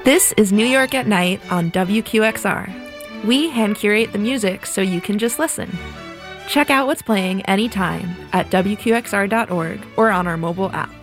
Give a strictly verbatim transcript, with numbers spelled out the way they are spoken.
This is New York at Night on W Q X R. We hand curate the music so you can just listen. Check out what's playing anytime at W Q X R dot org or on our mobile app.